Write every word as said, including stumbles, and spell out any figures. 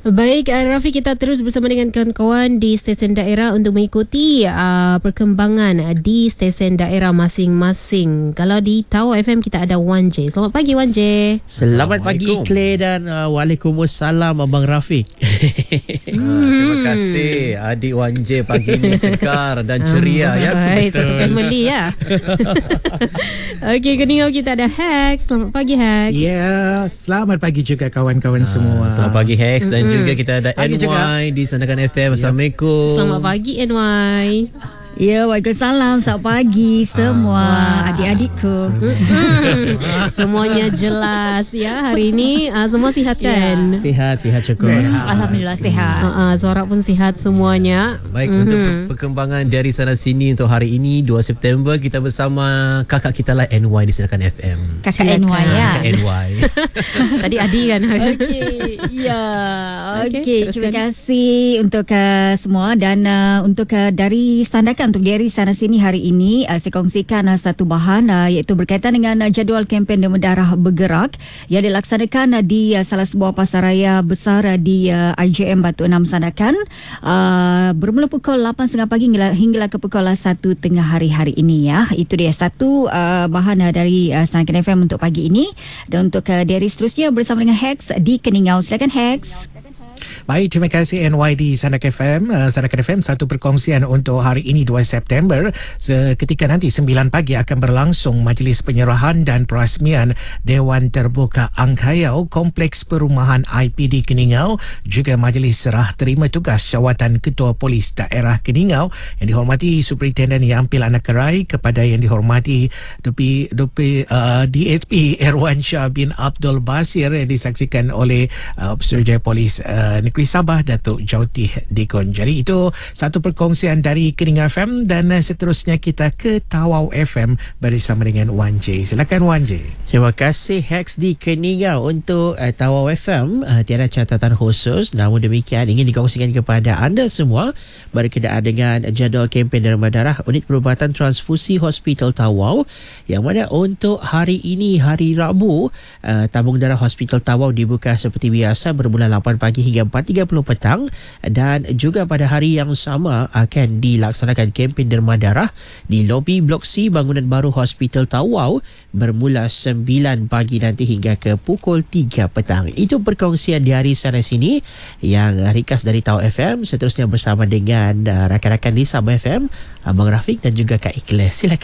Baik, uh, Rafi, kita terus bersama dengan kawan-kawan di stesen daerah untuk mengikuti uh, perkembangan uh, di stesen daerah masing-masing. Kalau di Tawau F M kita ada Wan J. Selamat pagi Wan J. Selamat pagi Claire dan uh, Waalaikumsalam Abang Rafiq. hmm. uh, terima kasih adik Wan J, pagi ini segar dan ceria. uh, ya. Baik, satu family ya. Okey, keningau kita ada Hex. Selamat pagi Hex. Ya, yeah. Selamat pagi juga kawan-kawan uh, semua. Selamat pagi Hex dan mm-hmm. juga kita ada pagi N Y juga di Sandakan F M. Assalamualaikum. Selamat pagi N Y. Ya, waalaikumsalam. Selamat pagi semua ah. adik-adikku. Semuanya jelas ya hari ini. Uh, semua sihat kan? Ya. Sihat, sihat syukur. Ya. Alhamdulillah sihat. Uh, uh, suara pun sihat semuanya. Baik, mm-hmm. untuk perkembangan dari sana sini untuk hari ini dua September kita bersama kakak kita lah N Y di Sandakan F M. Kakak N Y ya. Kakak N Y. Tadi adik kan? Okey. Ya. Okey, okay, terima kasih untuk uh, semua dan uh, untuk uh, dari Sandakan untuk dari sana sini hari ini uh, saya kongsikan uh, satu bahan uh, iaitu berkaitan dengan uh, jadual kempen Demam Darah Bergerak yang dilaksanakan uh, di uh, salah sebuah pasaraya besar uh, di uh, I J M Batu Enam Sandakan uh, bermula pukul lapan tiga puluh pagi hingga, hingga ke pukul satu tengah hari hari ini ya. Itu dia satu uh, bahan uh, dari uh, Sandakan F M untuk pagi ini. Dan untuk uh, dari seterusnya bersama dengan Hex di Keningau. Silakan Hex. Baik, terima kasih N Y di Sandakan F M. Uh, Sandakan F M, satu perkongsian untuk hari ini dua September. Seketika nanti sembilan pagi akan berlangsung majlis penyerahan dan perasmian Dewan Terbuka Angkayau Kompleks Perumahan I P D Keningau, juga majlis serah terima tugas jawatan Ketua Polis Daerah Keningau yang dihormati Superintendent Yampil Anak Kerai, kepada yang dihormati Dupi, Dupi, uh, D S P Erwan Shah bin Abdul Basir yang disaksikan oleh uh, Pesuruhjaya Polis uh, Negeri Sabah Datuk Jauti Dikon. Jadi itu satu perkongsian dari Keningau F M dan uh, seterusnya kita ke Tawau F M bersama dengan Wan J. Silakan Wan J. Terima kasih Hex di Keningau untuk uh, Tawau F M. Uh, tiada catatan khusus, namun demikian ingin dikongsikan kepada anda semua berkenaan dengan jadual kempen derma darah Unit Perubatan Transfusi Hospital Tawau, yang mana untuk hari ini hari Rabu uh, tabung darah Hospital Tawau dibuka seperti biasa bermula lapan pagi hingga empat tiga puluh petang, dan juga pada hari yang sama akan dilaksanakan kempen derma darah di lobi Blok C bangunan baru Hospital Tawau bermula sembilan pagi nanti hingga ke pukul tiga petang. Itu perkongsian di hari sana sini yang ringkas dari Tawau F M. Seterusnya bersama dengan uh, rakan-rakan di Sabah F M, Abang Rafiq dan juga Kak Ikhlas. Silakan.